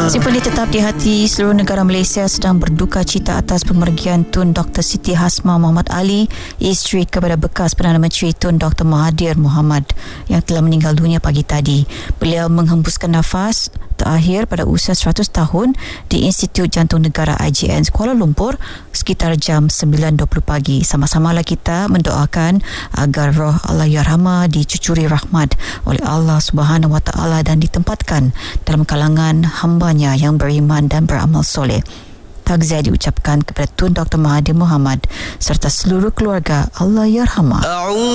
Simpuli tetap di hati seluruh negara Malaysia sedang berduka cita atas pemergian Tun Dr. Siti Hasmah Muhammad Ali, isteri kepada bekas Perdana Menteri Tun Dr. Mahathir Mohamad yang telah meninggal dunia pagi tadi. Beliau menghembuskan nafas terakhir pada usia 100 tahun di Institut Jantung Negara IJN Kuala Lumpur sekitar jam 9.20 pagi. Sama-samalah kita mendoakan agar roh Allahyarhamah dicucuri rahmat oleh Allah Subhanahu Wa Taala dan ditempatkan dalam kalangan hambanya yang beriman dan beramal soleh. Takziah diucapkan kepada Tun Dr. Mahathir Mohamad serta seluruh keluarga Allahyarhamah.